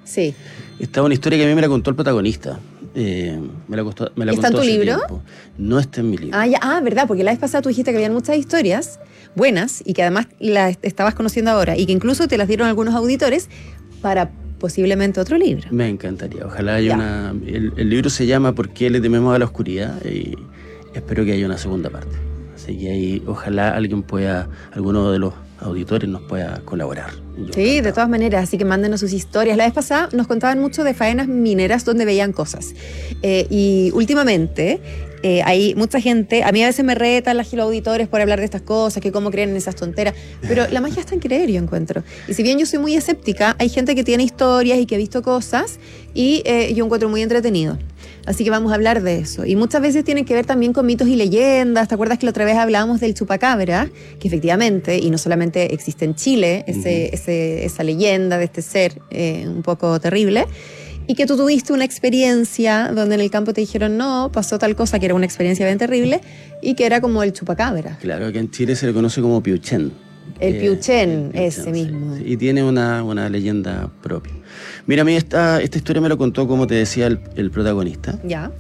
Sí. Esta es una historia que a mí me la contó el protagonista. Me la ¿Está contó en tu hace libro? tiempo. No está en mi libro. Verdad, porque la vez pasada tú dijiste que habían muchas historias buenas y que además las estabas conociendo ahora y que incluso te las dieron algunos auditores para posiblemente otro libro. Me encantaría. Ojalá haya una... El libro se llama ¿Por qué le tememos a la oscuridad? Y espero que haya una segunda parte. Así que ahí ojalá alguno de los auditores nos pueda colaborar. Sí, de todas maneras, así que mándenos sus historias. La vez pasada nos contaban mucho de faenas mineras donde veían cosas. Y últimamente hay mucha gente, a mí a veces me retan los auditores por hablar de estas cosas, que cómo creen en esas tonteras, pero la magia está en creer, yo encuentro. Y si bien yo soy muy escéptica, hay gente que tiene historias y que ha visto cosas y yo encuentro muy entretenido. Así que vamos a hablar de eso. Y muchas veces tienen que ver también con mitos y leyendas. ¿Te acuerdas que la otra vez hablábamos del chupacabra? Que efectivamente, y no solamente existe en Chile, esa leyenda de este ser un poco terrible, y que tú tuviste una experiencia donde en el campo te dijeron no, pasó tal cosa que era una experiencia bien terrible y que era como el chupacabra. Claro, que en Chile se le conoce como Piuchén. El Piuchén, ese mismo. Sí, y tiene una leyenda propia. Mira, a mí esta historia me lo contó, como te decía, el protagonista. Ya.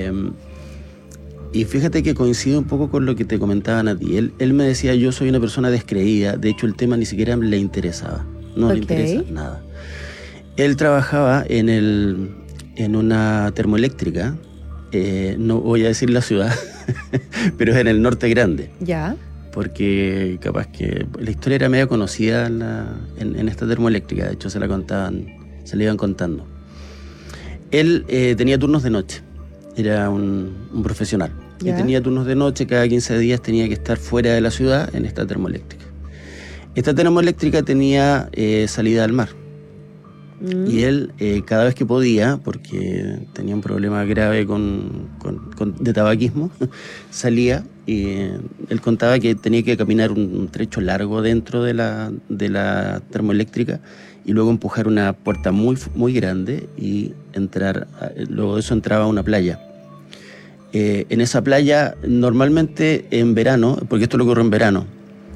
Y fíjate que coincide un poco con lo que te comentaban a ti. Él me decía, yo soy una persona descreída, de hecho el tema ni siquiera le interesaba, no le interesa nada. Él trabajaba en una termoeléctrica, no voy a decir la ciudad, pero es en el Norte Grande. Ya. Porque capaz que la historia era medio conocida en esta termoeléctrica, de hecho se le iban contando. Él tenía turnos de noche, era un profesional. Y tenía turnos de noche, cada 15 días tenía que estar fuera de la ciudad en esta termoeléctrica. Esta termoeléctrica tenía salida al mar. Y él, cada vez que podía, porque tenía un problema grave de tabaquismo, salía y él contaba que tenía que caminar un trecho largo dentro de la termoeléctrica y luego empujar una puerta muy, muy grande y entrar. Luego de eso entraba a una playa. En esa playa, normalmente en verano, porque esto lo ocurre en verano,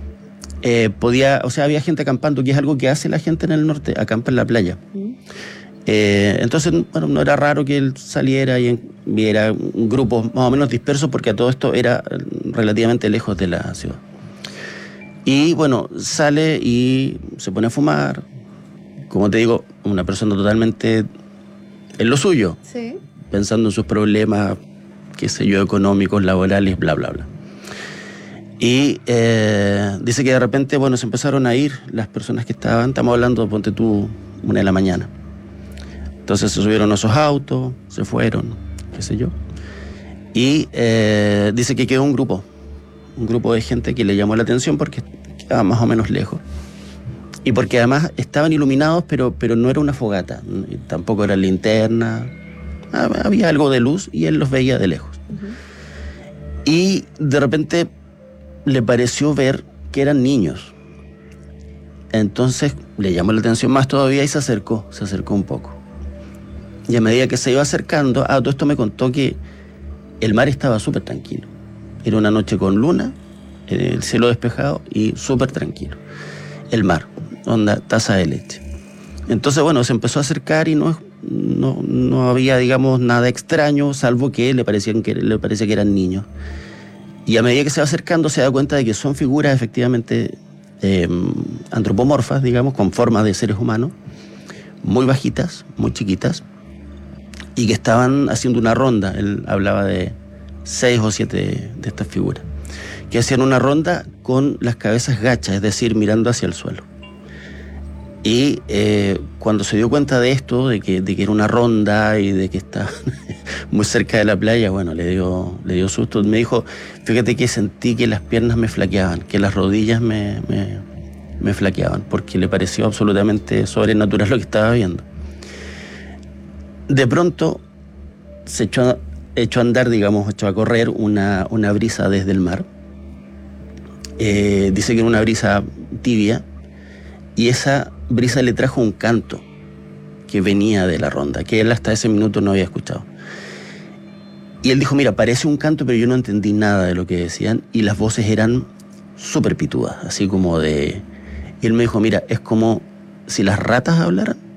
había gente acampando, que es algo que hace la gente en el norte, acampa en la playa. Entonces, bueno, no era raro que él saliera y viera grupos más o menos dispersos, porque a todo esto era relativamente lejos de la ciudad. Y bueno, sale y se pone a fumar. Como te digo, una persona totalmente en lo suyo, sí, pensando en sus problemas, qué sé yo, económicos, laborales, bla, bla, bla. Y dice que de repente, bueno, se empezaron a ir las personas que estamos hablando, ponte tú, 1 de la mañana. Entonces se subieron a esos autos, se fueron, qué sé yo. Y dice que quedó un grupo de gente que le llamó la atención porque quedaba más o menos lejos. Y porque además estaban iluminados, pero no era una fogata, tampoco era linterna, había algo de luz y él los veía de lejos. Y de repente le pareció ver que eran niños. Entonces le llamó la atención más todavía y se acercó un poco. Y a medida que se iba acercando, todo esto me contó que el mar estaba súper tranquilo. Era una noche con luna, el cielo despejado y súper tranquilo. El mar, onda taza de leche. Entonces, bueno, se empezó a acercar y no había, digamos, nada extraño, salvo que le parecía que eran niños. Y a medida que se va acercando se da cuenta de que son figuras efectivamente antropomorfas, digamos, con forma de seres humanos, muy bajitas, muy chiquitas, y que estaban haciendo una ronda. Él hablaba de 6 o 7 de estas figuras, que hacían una ronda con las cabezas gachas, es decir, mirando hacia el suelo. Y cuando se dio cuenta de esto, de que era una ronda y de que estaba muy cerca de la playa, bueno, le dio susto. Me dijo, fíjate que sentí que las piernas me flaqueaban, que las rodillas me flaqueaban, porque le pareció absolutamente sobrenatural lo que estaba viendo. De pronto se echó a andar, digamos, echó a correr una brisa desde el mar. Dice que era una brisa tibia, y esa brisa le trajo un canto que venía de la ronda, que él hasta ese minuto no había escuchado. Y él dijo, mira, parece un canto, pero yo no entendí nada de lo que decían, y las voces eran súper pitudas, así como de... Y él me dijo, mira, es como si las ratas hablaran.